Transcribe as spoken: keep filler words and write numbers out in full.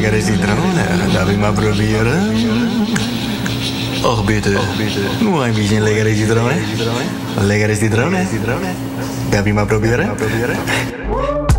lekker is die droom, dat wil maar proberen. Och, bitte. Nur ein bisschen lecker ist die Drohne. Lecker ist die Drohne. Darf ich mal probieren?